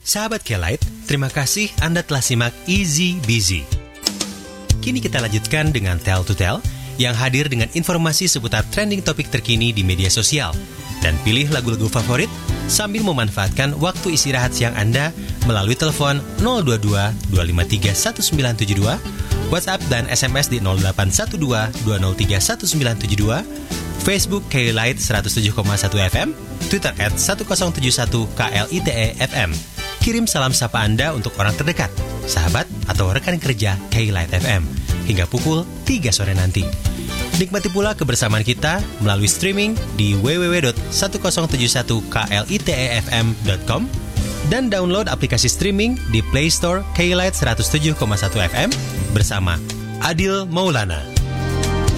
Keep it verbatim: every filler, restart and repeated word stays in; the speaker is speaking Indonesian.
Sahabat K-Lite, terima kasih Anda telah simak Easy Busy. Kini kita lanjutkan dengan Tell to Tell yang hadir dengan informasi seputar trending topik terkini di media sosial. Dan pilih lagu-lagu favorit sambil memanfaatkan waktu istirahat siang Anda melalui telepon nol dua dua dua lima tiga satu sembilan tujuh dua, WhatsApp dan S M S di nol delapan satu dua dua nol tiga satu sembilan tujuh dua, Facebook K-Lite seratus tujuh koma satu F M, Twitter at seratus tujuh satu K L I T E F M. Kirim salam sapa Anda untuk orang terdekat, sahabat atau rekan kerja K-Lite F M hingga pukul tiga sore nanti. Nikmati pula kebersamaan kita melalui streaming di w w w dot seratus tujuh satu K L I T E F M dot com dan download aplikasi streaming di Play Store K-Lite seratus tujuh koma satu F M bersama Adil Maulana.